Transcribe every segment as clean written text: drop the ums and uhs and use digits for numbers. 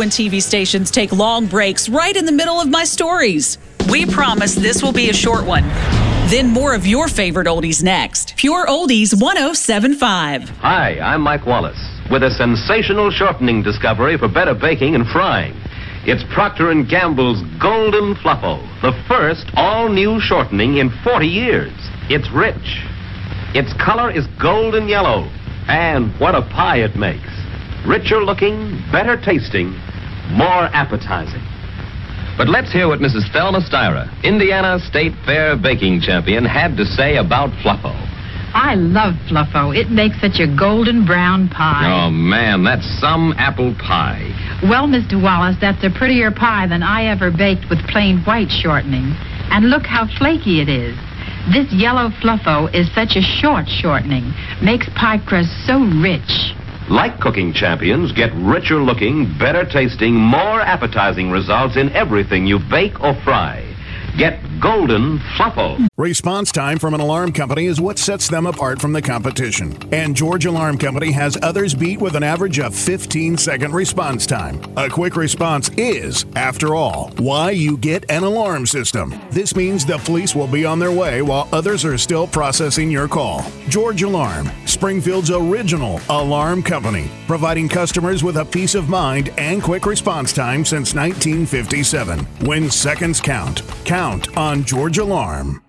when TV stations take long breaks right in the middle of my stories. We promise this will be a short one. Then more of your favorite oldies next. Pure Oldies 107.5. Hi, I'm Mike Wallace with a sensational shortening discovery for better baking and frying. It's Procter & Gamble's Golden Fluffo, the first all-new shortening in 40 years. It's rich. Its color is golden yellow. And what a pie it makes. Richer looking, better tasting, more appetizing. But let's hear what Mrs. Thelma Styra, Indiana State Fair baking champion, had to say about Fluffo. I love Fluffo. It makes such a golden brown pie. Oh, man, that's some apple pie. Well, Mr. Wallace, that's a prettier pie than I ever baked with plain white shortening. And look how flaky it is. This yellow Fluffo is such a short shortening. Makes pie crust so rich. Like cooking champions, get richer looking, better tasting, more appetizing results in everything you bake or fry. Get Golden Fluffo. Response time from an alarm company is what sets them apart from the competition. And George Alarm Company has others beat with an average of 15-second response time. A quick response is, after all, why you get an alarm system. This means the police will be on their way while others are still processing your call. George Alarm, Springfield's original alarm company, providing customers with a peace of mind and quick response time since 1957. When seconds count, count on George Alarm.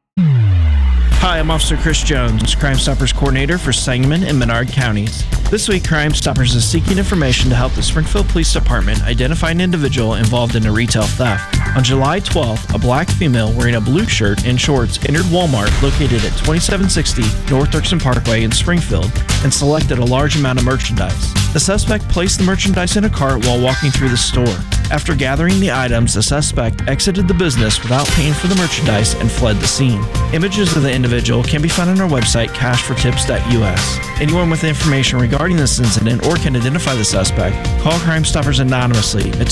Hi, I'm Officer Chris Jones, Crime Stoppers Coordinator for Sangamon and Menard Counties. This week, Crime Stoppers is seeking information to help the Springfield Police Department identify an individual involved in a retail theft. On July 12th, a black female wearing a blue shirt and shorts entered Walmart located at 2760 North Dirksen Parkway in Springfield and selected a large amount of merchandise. The suspect placed the merchandise in a cart while walking through the store. After gathering the items, the suspect exited the business without paying for the merchandise and fled the scene. Images of the individual can be found on our website, cashfortips.us. Anyone with information regarding this incident or can identify the suspect, call Crime Stoppers anonymously at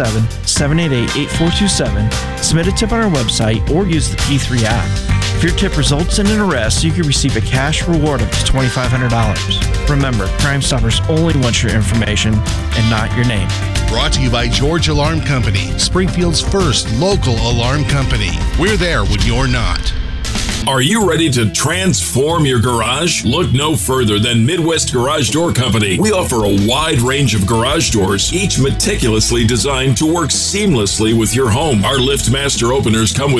217-788-8427, submit a tip on our website, or use the P3 app. If your tip results in an arrest, you can receive a cash reward up to $2,500. Remember, Crime Stoppers only want your information and not your name. Brought to you by George Alarm Company, Springfield's first local alarm company. We're there when you're not. Are you ready to transform your garage? Look no further than Midwest Garage Door Company. We offer a wide range of garage doors, each meticulously designed to work seamlessly with your home. Our LiftMaster openers come with